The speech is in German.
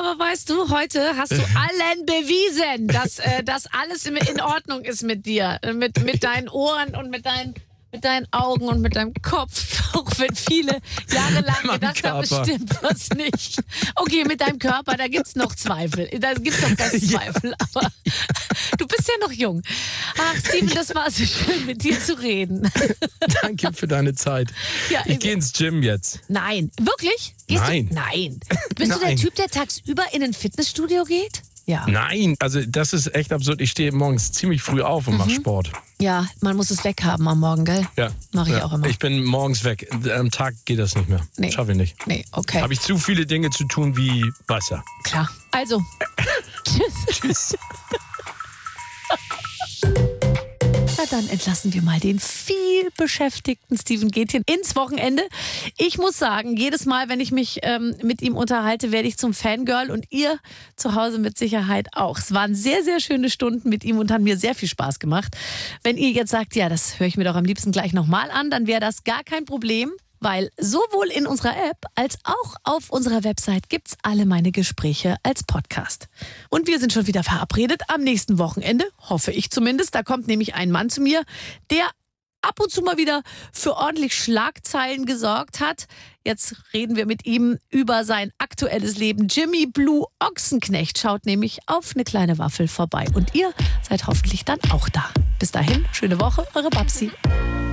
Aber weißt du, heute hast du allen bewiesen, dass das alles in Ordnung ist mit dir. Mit deinen Ohren und mit deinen Augen und mit deinem Kopf. Auch wenn viele Jahre lang gedacht haben, es stimmt was nicht. Okay, mit deinem Körper, da gibt's noch Zweifel. Da gibt's noch keine Zweifel. Aber du bist ja noch jung. Ach, Steven, das war so schön, mit dir zu reden. Danke für deine Zeit. Ja, ich gehe ins Gym jetzt. Nein, wirklich? Nein. Nein. Bist du der Typ, der tagsüber in ein Fitnessstudio geht? Ja. Nein, also das ist echt absurd. Ich stehe morgens ziemlich früh auf und mache Sport. Ja, man muss es weghaben am Morgen, gell? Ja. Mache ich auch immer. Ich bin morgens weg. Am Tag geht das nicht mehr. Nee. Schaffe ich nicht. Nee, okay. Habe ich zu viele Dinge zu tun wie Wasser. Klar. Also, tschüss. Tschüss. Na dann entlassen wir mal den viel beschäftigten Steven Gätjen ins Wochenende. Ich muss sagen, jedes Mal, wenn ich mich mit ihm unterhalte, werde ich zum Fangirl und ihr zu Hause mit Sicherheit auch. Es waren sehr, sehr schöne Stunden mit ihm und hat mir sehr viel Spaß gemacht. Wenn ihr jetzt sagt, ja, das höre ich mir doch am liebsten gleich nochmal an, dann wäre das gar kein Problem. Weil sowohl in unserer App als auch auf unserer Website gibt's alle meine Gespräche als Podcast. Und wir sind schon wieder verabredet am nächsten Wochenende, hoffe ich zumindest. Da kommt nämlich ein Mann zu mir, der ab und zu mal wieder für ordentlich Schlagzeilen gesorgt hat. Jetzt reden wir mit ihm über sein aktuelles Leben. Jimmy Blue Ochsenknecht schaut nämlich auf eine kleine Waffel vorbei. Und ihr seid hoffentlich dann auch da. Bis dahin, schöne Woche, eure Babsi.